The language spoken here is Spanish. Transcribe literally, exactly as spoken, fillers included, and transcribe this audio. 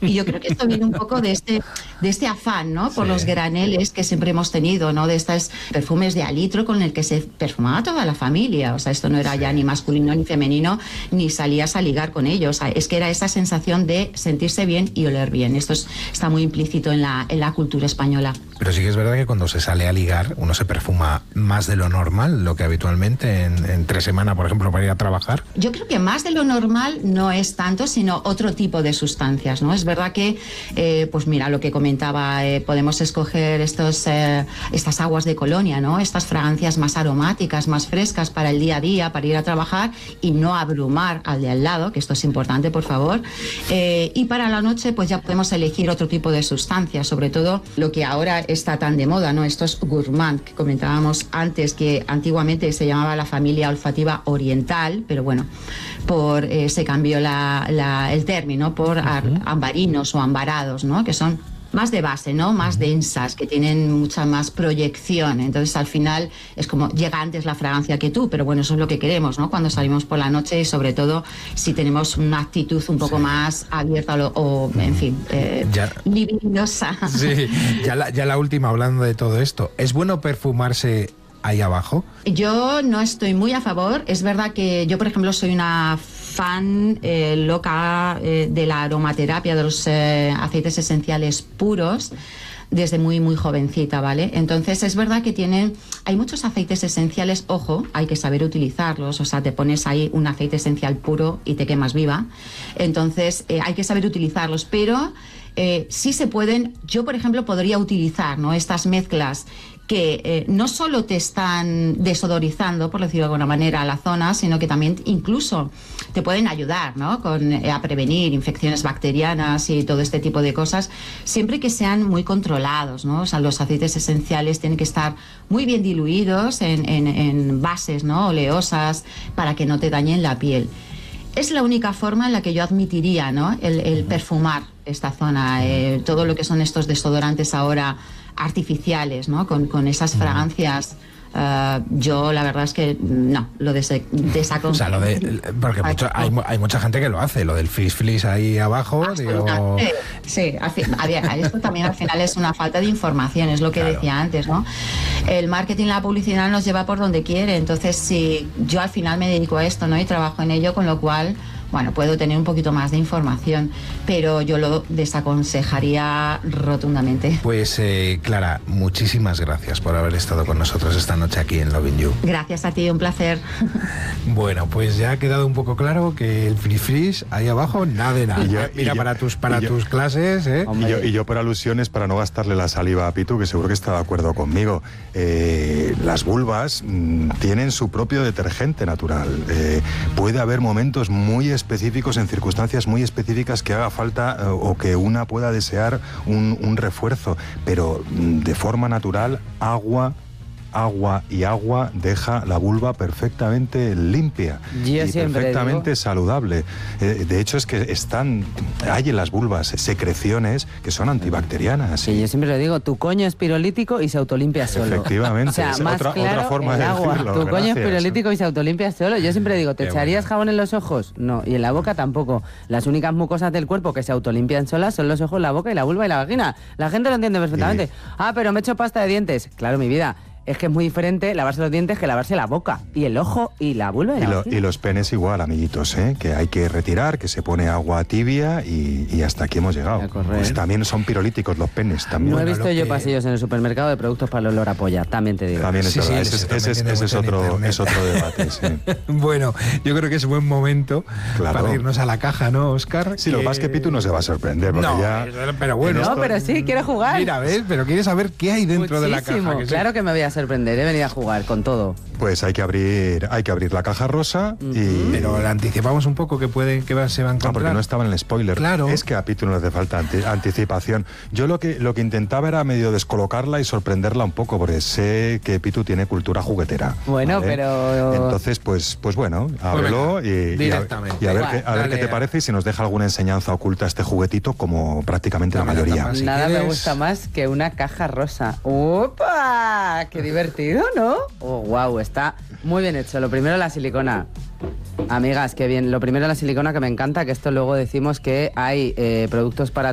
Y yo creo que esto viene un poco de este, de este afán, ¿no? Por sí. los graneles que siempre hemos tenido, ¿no? De estos perfumes de alitro con el que se perfumaba toda la familia. O sea, esto no era sí. ya ni masculino ni femenino, ni salías a ligar con ellos. O sea, es que era esa sensación de sentirse bien y oler bien. Esto es, está muy implícito en la, en la cultura española. Pero sí que es verdad que cuando se sale a ligar, uno se perfuma más de lo normal, lo que habitualmente en, en tres semanas, por ejemplo, para ir a trabajar. Yo creo que más de lo normal no es tanto, sino otro tipo de sustancias, ¿no? Es verdad que, eh, pues mira, lo que comentaba, eh, podemos escoger estos, eh, estas aguas de colonia, ¿no? Estas fragancias más aromáticas, más frescas para el día a día, para ir a trabajar y no abrumar al de al lado, que esto es importante, por favor. Eh, y para la noche, pues ya podemos elegir otro tipo de sustancias, sobre todo lo que ahora está tan de moda, ¿no? Estos gourmand que comentábamos antes, que antiguamente se llamaba la familia olfativa oriental, pero bueno, por eh, se cambió la, la, el término por uh-huh. ambarinos o ambarados, ¿no? Que son más de base, ¿no? Más densas, que tienen mucha más proyección. Entonces, al final, es como llega antes la fragancia que tú, pero bueno, eso es lo que queremos, ¿no? Cuando salimos por la noche y sobre todo si tenemos una actitud un poco sí. más abierta o, o en fin, eh, ya, libidinosa. Sí, ya la, ya la última, hablando de todo esto, ¿es bueno perfumarse ahí abajo? Yo no estoy muy a favor. Es verdad que yo, por ejemplo, soy una fan eh, loca eh, de la aromaterapia, de los eh, aceites esenciales puros, desde muy, muy jovencita, ¿vale? Entonces, es verdad que tienen... Hay muchos aceites esenciales, ojo, hay que saber utilizarlos. O sea, te pones ahí un aceite esencial puro y te quemas viva. Entonces, eh, hay que saber utilizarlos, pero... Eh, sí se pueden, yo por ejemplo podría utilizar, ¿no? Estas mezclas que eh, no solo te están desodorizando, por decirlo de alguna manera, la zona, sino que también incluso te pueden ayudar, ¿no? Con, eh, a prevenir infecciones bacterianas y todo este tipo de cosas, siempre que sean muy controlados, ¿no? O sea, los aceites esenciales tienen que estar muy bien diluidos en, en, en bases, ¿no? Oleosas, para que no te dañen la piel. Es la única forma en la que yo admitiría, ¿no? el, el perfumar esta zona, eh, todo lo que son estos desodorantes ahora artificiales, ¿no? Con, con esas fragancias. Uh, yo la verdad es que no, lo des- desaconsejo. O sea, lo de, porque mucho, hay, hay mucha gente que lo hace, lo del frizz frizz ahí abajo. Digo... Sí, al fin, a ver, esto también al final es una falta de información, es lo que claro. decía antes, ¿no? El marketing, la publicidad nos lleva por donde quiere, entonces si yo al final me dedico a esto, ¿no? Y trabajo en ello, con lo cual... Bueno, puedo tener un poquito más de información, pero yo lo desaconsejaría rotundamente. Pues, eh, Clara, muchísimas gracias por haber estado con nosotros esta noche aquí en Loving You. Gracias a ti, un placer. Bueno, pues ya ha quedado un poco claro que el free freeze ahí abajo, nada de nada. Y yo, Mira, y para yo, tus para y tus yo, clases, ¿eh? Y yo, y yo por alusiones, para no gastarle la saliva a Pitu, que seguro que está de acuerdo conmigo, eh, las vulvas mmm, tienen su propio detergente natural. Eh, puede haber momentos muy específicos, en circunstancias muy específicas, que haga falta eh, o que una pueda desear un, un refuerzo, pero mmm, de forma natural, agua, agua y agua deja la vulva perfectamente limpia Yo y perfectamente digo... saludable. Eh, de hecho, es que están, hay en las vulvas secreciones que son antibacterianas. Sí, yo siempre lo digo, tu coño es pirolítico y se autolimpia solo. Efectivamente, o sea, es más otra, claro, otra forma de agua. decirlo. Tu Gracias. coño es pirolítico y se autolimpia solo. Yo siempre digo, ¿te Qué echarías bueno. jabón en los ojos? No, y en la boca tampoco. Las únicas mucosas del cuerpo que se autolimpian solas son los ojos, la boca y la vulva y la vagina. La gente lo entiende perfectamente. Sí. Ah, pero me echo pasta de dientes. Claro, mi vida. Es que es muy diferente lavarse los dientes que lavarse la boca, y el ojo, y la vulva. Y, y, la lo, y los penes igual, amiguitos, ¿eh? Que hay que retirar, que se pone agua tibia y, y hasta aquí hemos llegado. Pues también son pirolíticos los penes. También. No he Bueno, visto yo que... pasillos en el supermercado de productos para el olor a polla, también te digo. También es sí, verdad, sí, ese, ese, ese, ese es, otro, es otro debate. Sí. Bueno, yo creo que es buen momento claro. para irnos a la caja, ¿no, Óscar? Sí, que... lo que pasa es que Pitu no se va a sorprender, porque no, ya... pero bueno. No, esto... pero sí, quiero jugar. Mira, ¿ves? Pero quieres saber qué hay dentro Muchísimo. de la caja. Que claro sí. que me voy a sorprender, he venido a jugar con todo. Pues hay que abrir, hay que abrir la caja rosa uh-huh. y... Pero la anticipamos un poco que puede que va, se va a encontrar. Ah, porque no estaba en el spoiler. Claro. Es que a Pitu no le hace falta anti- anticipación. Yo lo que, lo que intentaba era medio descolocarla y sorprenderla un poco, porque sé que Pitu tiene cultura juguetera. Bueno, ¿vale? pero... Entonces, pues, pues bueno, ábrelo pues y, directamente. y, a, y a ver, Igual, qué, a ver qué te parece y si nos deja alguna enseñanza oculta este juguetito, como prácticamente la, la mayoría. Si Nada quieres... me gusta más que una caja rosa. ¡Opa! ¡Qué divertido!, ¿no? Oh, wow, está muy bien hecho. Lo primero, la silicona. Amigas, qué bien. Lo primero, la silicona, que me encanta, que esto luego decimos que hay eh, productos para